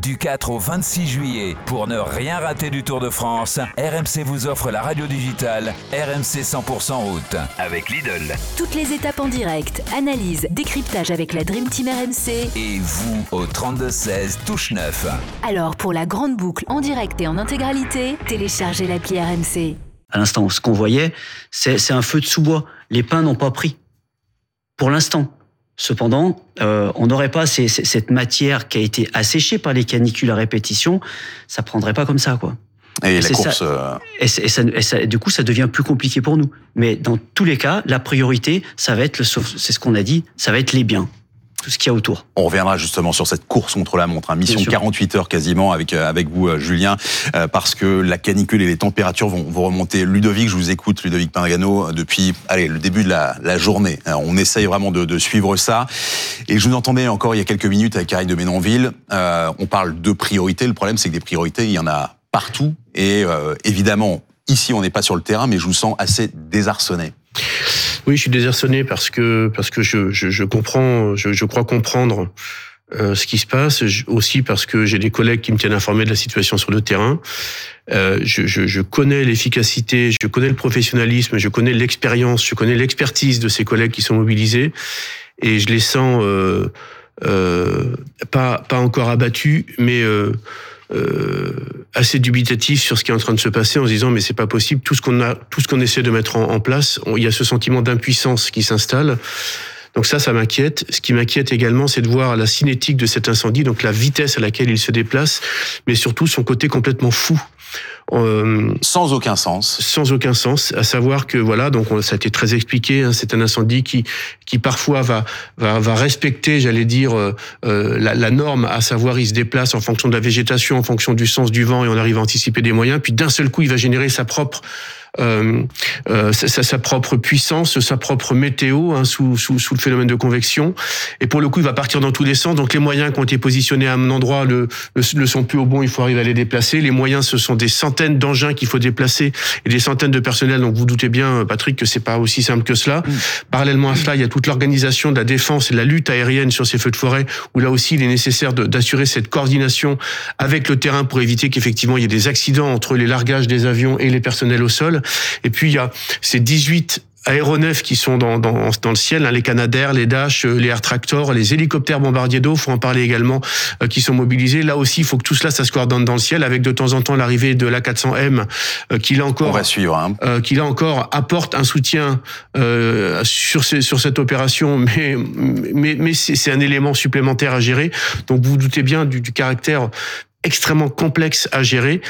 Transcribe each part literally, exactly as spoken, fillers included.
Du quatre au vingt-six juillet, pour ne rien rater du Tour de France, R M C vous offre la radio digitale R M C cent pour cent route avec Lidl. Toutes les étapes en direct, analyse, décryptage avec la Dream Team R M C. Et vous au trente-deux seize, touche neuf. Alors pour la grande boucle en direct et en intégralité, téléchargez l'appli R M C. À l'instant, ce qu'on voyait, c'est, c'est un feu de sous-bois. Les pins n'ont pas pris. Pour l'instant. Cependant, euh, on n'aurait pas ces, ces, cette matière qui a été asséchée par les canicules à répétition, ça prendrait pas comme ça, quoi. Et, et la course. Ça, euh... et, et, ça, et ça, du coup, ça devient plus compliqué pour nous. Mais dans tous les cas, la priorité, ça va être le, c'est ce qu'on a dit, ça va être les biens. Tout ce qu'il y a autour. On reviendra justement sur cette course contre la montre, hein. Mission quarante-huit heures quasiment avec avec vous, Julien, euh, parce que la canicule et les températures vont, vont remonter. Ludovic, je vous écoute, Ludovic Pingano, depuis allez le début de la, la journée. Alors, on essaye vraiment de, de suivre ça. Et je vous entendais encore il y a quelques minutes avec Karine de Ménonville. Euh, on parle de priorités. Le problème, c'est que des priorités, il y en a partout. Et euh, évidemment, ici, on n'est pas sur le terrain, mais je vous sens assez désarçonné. Oui, je suis désarçonné parce que parce que je je, je comprends, je, je crois comprendre euh, ce qui se passe. Je, aussi parce que j'ai des collègues qui me tiennent informé de la situation sur le terrain. Euh, je, je, je connais l'efficacité, je connais le professionnalisme, je connais l'expérience, je connais l'expertise de ces collègues qui sont mobilisés, et je les sens euh, euh, pas pas encore abattus, mais euh, Euh, assez dubitatif sur ce qui est en train de se passer, en se disant mais c'est pas possible, tout ce qu'on a, tout ce qu'on essaie de mettre en, en place, on, il y a ce sentiment d'impuissance qui s'installe. Donc ça, ça m'inquiète. Ce qui m'inquiète également, c'est de voir la cinétique de cet incendie, donc la vitesse à laquelle il se déplace, mais surtout son côté complètement fou. Euh, sans aucun sens. Sans aucun sens, à savoir que voilà, donc on, ça a été très expliqué. Hein, c'est un incendie qui, qui parfois va, va, va respecter, j'allais dire, euh, la, la norme, à savoir il se déplace en fonction de la végétation, en fonction du sens du vent, et on arrive à anticiper des moyens. Puis d'un seul coup, il va générer sa propre Euh, euh, sa, sa propre puissance, sa propre météo, hein, sous, sous, sous le phénomène de convection. Et pour le coup, il va partir dans tous les sens. Donc les moyens qui ont été positionnés à un endroit ne le, le sont plus au bon. Il faut arriver à les déplacer. Les moyens, ce sont des centaines d'engins qu'il faut déplacer et des centaines de personnels. Donc vous doutez bien, Patrick, que c'est pas aussi simple que cela. Mmh. Parallèlement à cela, il y a toute l'organisation de la défense et de la lutte aérienne sur ces feux de forêt, où là aussi, il est nécessaire de, d'assurer cette coordination avec le terrain pour éviter qu'effectivement il y ait des accidents entre les largages des avions et les personnels au sol. Et puis il y a ces dix-huit aéronefs qui sont dans, dans, dans le ciel, hein, les Canadair, les Dash, les Air Tractor, les hélicoptères bombardiers d'eau, faut en parler également, euh, qui sont mobilisés. Là aussi, il faut que tout cela, ça se coordonne dans le ciel, avec de temps en temps l'arrivée de l'A quatre cents M, euh, qui là encore, on va suivre, hein. euh, qui là encore apporte un soutien euh, sur ces, sur cette opération, mais mais mais c'est, c'est un élément supplémentaire à gérer. Donc vous vous doutez bien du, du caractère extrêmement complexe à gérer.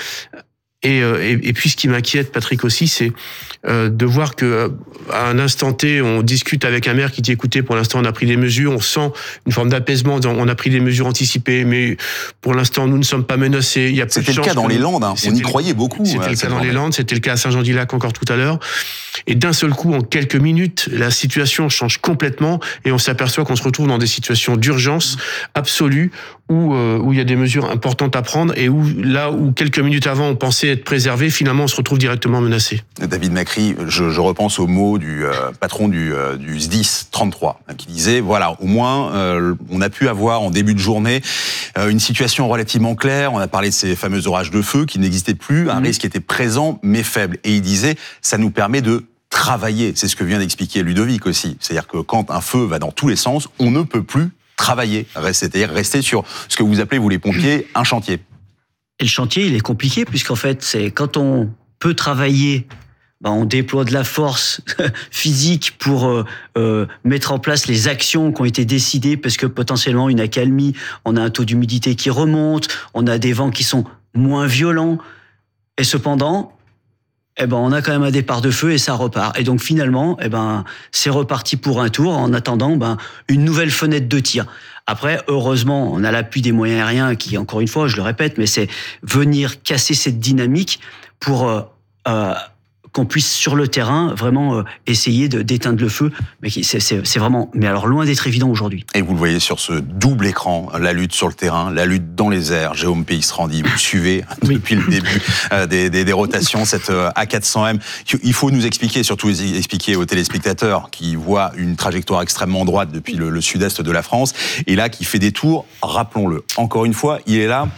Et, et, et puis ce qui m'inquiète, Patrick, aussi, c'est euh, de voir que à un instant T, on discute avec un maire qui dit écoutez, pour l'instant on a pris des mesures, on sent une forme d'apaisement, on a pris des mesures anticipées, mais pour l'instant nous ne sommes pas menacés. Il y a peu c'était de le cas dans les Landes, hein. On y croyait beaucoup. C'était le cas dans les Landes, c'était le cas à Saint-Jean-d'Ilac encore tout à l'heure. Et d'un seul coup, en quelques minutes, la situation change complètement et on s'aperçoit qu'on se retrouve dans des situations d'urgence absolue où euh, où il y a des mesures importantes à prendre et où là où quelques minutes avant on pensait être préservé, finalement on se retrouve directement menacé. David Macri, je, je repense aux mots du euh, patron du, euh, du S D I S trente-trois, hein, qui disait voilà, au moins euh, on a pu avoir en début de journée euh, une situation relativement claire. On a parlé de ces fameux orages de feu qui n'existaient plus, un mmh. risque qui était présent mais faible. Et il disait ça nous permet de travailler. C'est ce que vient d'expliquer Ludovic aussi. C'est-à-dire que quand un feu va dans tous les sens, on ne peut plus travailler, c'est-à-dire rester sur ce que vous appelez, vous les pompiers, un chantier. Et le chantier, il est compliqué, puisqu'en fait, c'est quand on peut travailler, ben on déploie de la force physique pour euh, euh, mettre en place les actions qui ont été décidées, parce que potentiellement, une accalmie, on a un taux d'humidité qui remonte, on a des vents qui sont moins violents, et cependant, eh ben, on a quand même un départ de feu et ça repart. Et donc finalement, eh ben, c'est reparti pour un tour en attendant ben, une nouvelle fenêtre de tir. Après, heureusement, on a l'appui des moyens aériens qui, encore une fois, je le répète, mais c'est venir casser cette dynamique pour euh, euh, qu'on puisse sur le terrain vraiment euh, essayer de, d'éteindre le feu. Mais c'est, c'est, c'est vraiment, mais alors loin d'être évident aujourd'hui. Et vous le voyez sur ce double écran, la lutte sur le terrain, la lutte dans les airs. Jérôme Pellistrandi, vous suivez oui. depuis le début euh, des, des, des rotations cette euh, A quatre cents M. Il faut nous expliquer, surtout expliquer aux téléspectateurs qui voient une trajectoire extrêmement droite depuis le, le sud-est de la France, et là qui fait des tours. Rappelons-le, encore une fois, il est là